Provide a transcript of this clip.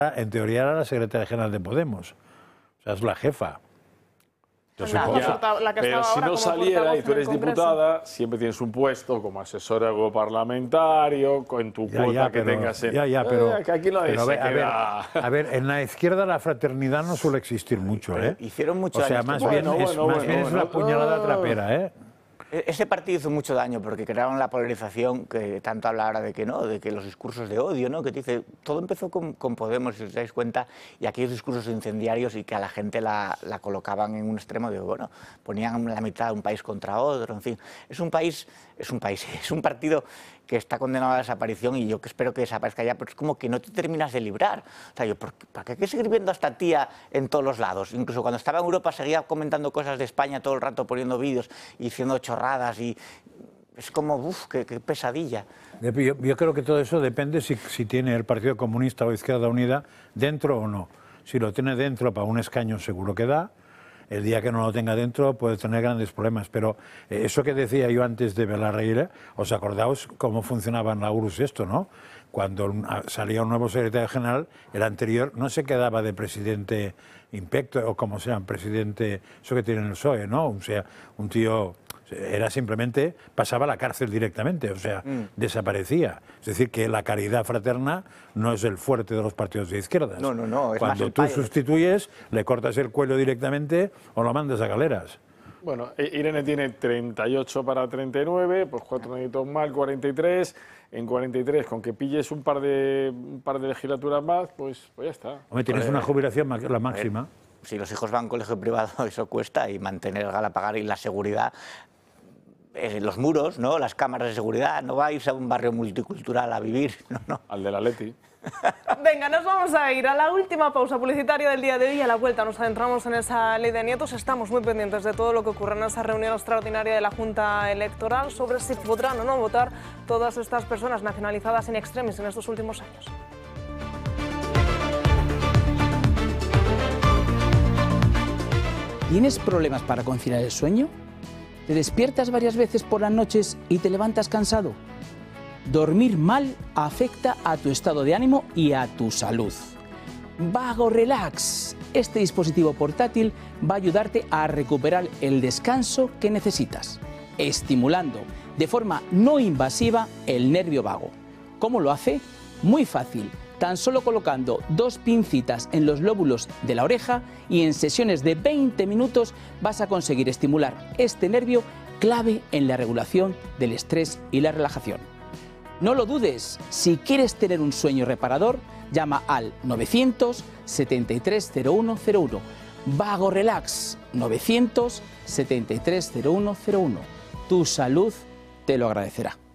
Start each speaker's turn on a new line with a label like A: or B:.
A: en teoría era la secretaria general de Podemos. O sea, es la jefa.
B: Pero si no saliera y tú eres diputada, siempre tienes un puesto como asesora parlamentario, con tu cuota que tengas en...
A: pero
B: que aquí no hay
A: a ver, en la izquierda la fraternidad no suele existir mucho, ¿eh?
C: Hicieron mucho
A: daño. O sea, más bien es la puñalada trapera, ¿eh?
C: Ese partido hizo mucho daño porque crearon la polarización que tanto habla ahora de que no, de que los discursos de odio, ¿no? Que te dice, todo empezó con Podemos, si os dais cuenta, y aquellos discursos incendiarios y que a la gente la colocaban en un extremo de, bueno, ponían la mitad de un país contra otro, en fin. Es un partido que está condenado a la desaparición y yo que espero que desaparezca ya, pero es como que no te terminas de librar. O sea, ¿para qué hay que seguir viendo a esta tía en todos los lados? Incluso cuando estaba en Europa seguía comentando cosas de España todo el rato, poniendo vídeos y diciendo chorradas y es como, uff, qué pesadilla.
A: Yo creo que todo eso depende si tiene el Partido Comunista o Izquierda Unida dentro o no. Si lo tiene dentro, para un escaño seguro que da. El día que no lo tenga dentro puede tener grandes problemas. Pero eso que decía yo antes de Belarreira, ¿os acordáis cómo funcionaba en la URSS esto, no? Cuando salía un nuevo secretario general, el anterior no se quedaba de presidente impecto, o como sea, presidente, eso que tiene el PSOE, ¿no? O sea, un tío... Era simplemente, pasaba a la cárcel directamente, o sea, desaparecía. Es decir, que la caridad fraterna no es el fuerte de los partidos de izquierdas.
C: No.
A: Cuando tú sustituyes, le cortas el cuello directamente o lo mandas a galeras.
B: Bueno, Irene tiene 38 para 39, pues 4 añitos más, 43. En 43, con que pilles un par de legislaturas más, pues ya está.
A: Hombre, tienes una jubilación la máxima.
C: Si los hijos van a colegio privado, eso cuesta, y mantener el Galapagar y la seguridad... los muros, ¿no? Las cámaras de seguridad, no vais a un barrio multicultural a vivir, no.
B: Al del Atleti.
D: Venga, nos vamos a ir a la última pausa publicitaria del día de hoy y a la vuelta nos adentramos en esa ley de nietos. Estamos muy pendientes de todo lo que ocurre en esa reunión extraordinaria de la Junta Electoral sobre si podrán o no votar todas estas personas nacionalizadas in extremis en estos últimos años.
E: ¿Tienes problemas para conciliar el sueño? ¿Te despiertas varias veces por las noches y te levantas cansado? Dormir mal afecta a tu estado de ánimo y a tu salud. Vago Relax. Este dispositivo portátil va a ayudarte a recuperar el descanso que necesitas, estimulando de forma no invasiva el nervio vago. ¿Cómo lo hace? Muy fácil. Tan solo colocando 2 pincitas en los lóbulos de la oreja y en sesiones de 20 minutos vas a conseguir estimular este nervio clave en la regulación del estrés y la relajación. No lo dudes, si quieres tener un sueño reparador, llama al 973-0101. Vago Relax, 973-0101. Tu salud te lo agradecerá.